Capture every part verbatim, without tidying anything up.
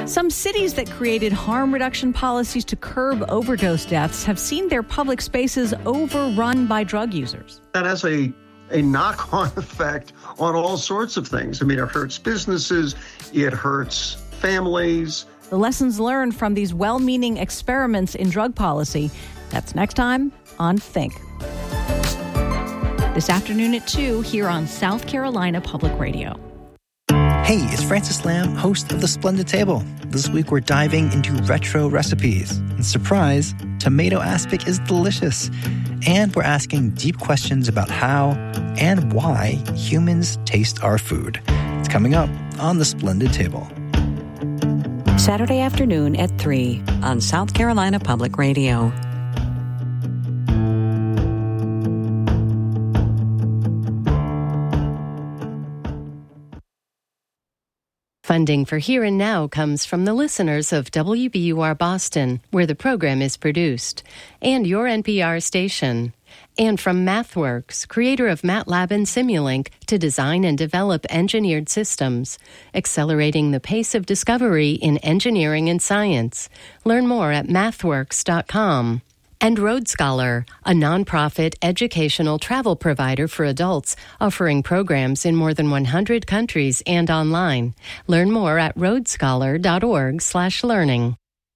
Some cities that created harm reduction policies to curb overdose deaths have seen their public spaces overrun by drug users. That has a, a knock-on effect on all sorts of things. I mean, it hurts businesses, it hurts families. The lessons learned from these well-meaning experiments in drug policy, that's next time on Think. This afternoon at two here on South Carolina Public Radio. Hey, it's Francis Lamb, host of The Splendid Table. This week we're diving into retro recipes. And surprise, tomato aspic is delicious. And we're asking deep questions about how and why humans taste our food. It's coming up on The Splendid Table. Saturday afternoon at three on South Carolina Public Radio. Funding for Here and Now comes from the listeners of W B U R Boston, where the program is produced, and your N P R station. And from MathWorks, creator of MATLAB and Simulink, to design and develop engineered systems, accelerating the pace of discovery in engineering and science. Learn more at mathworks dot com. And Road Scholar, a nonprofit educational travel provider for adults, offering programs in more than one hundred countries and online. Learn more at roadscholar dot org slash learning.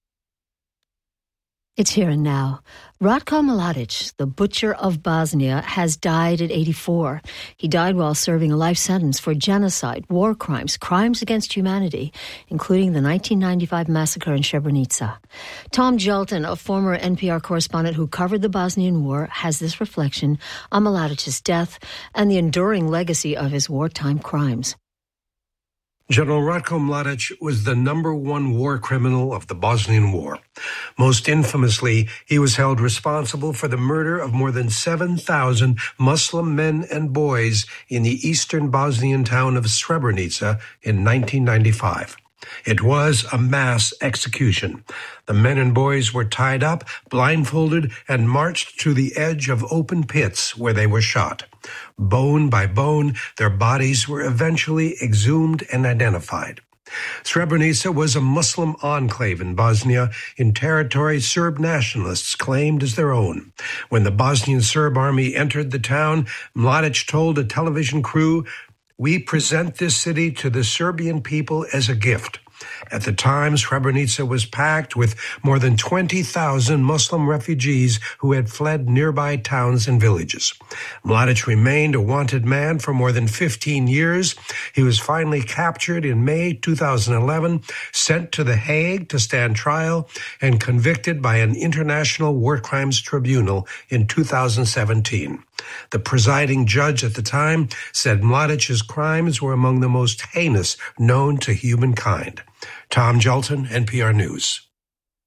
It's Here and Now. Ratko Mladic, the butcher of Bosnia, has died at eighty-four. He died while serving a life sentence for genocide, war crimes, crimes against humanity, including the nineteen ninety-five massacre in Srebrenica. Tom Jelton, a former N P R correspondent who covered the Bosnian War, has this reflection on Mladic's death and the enduring legacy of his wartime crimes. General Ratko Mladic was the number one war criminal of the Bosnian War. Most infamously, he was held responsible for the murder of more than seven thousand Muslim men and boys in the eastern Bosnian town of Srebrenica in nineteen ninety-five. It was a mass execution. The men and boys were tied up, blindfolded, and marched to the edge of open pits where they were shot. Bone by bone, their bodies were eventually exhumed and identified. Srebrenica was a Muslim enclave in Bosnia, in territory Serb nationalists claimed as their own. When the Bosnian Serb army entered the town, Mladic told a television crew, "We present this city to the Serbian people as a gift." At the time, Srebrenica was packed with more than twenty thousand Muslim refugees who had fled nearby towns and villages. Mladic remained a wanted man for more than fifteen years. He was finally captured in May two thousand eleven, sent to The Hague to stand trial, and convicted by an international war crimes tribunal in two thousand seventeen. The presiding judge at the time said Mladic's crimes were among the most heinous known to humankind. Tom Jelton, N P R News.